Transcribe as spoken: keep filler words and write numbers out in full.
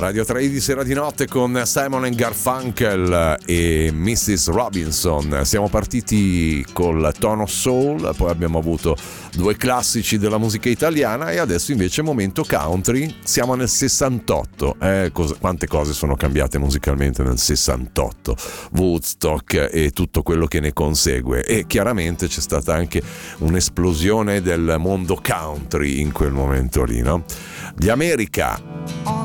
Radio tre di Sera di Notte con Simon and Garfunkel e missus Robinson. Siamo partiti col tono soul, poi abbiamo avuto due classici della musica italiana e adesso invece momento country. Siamo nel sessantotto. Eh, cosa, quante cose sono cambiate musicalmente nel sessantotto? Woodstock e tutto quello che ne consegue, e chiaramente c'è stata anche un'esplosione del mondo country in quel momento lì, no? Di America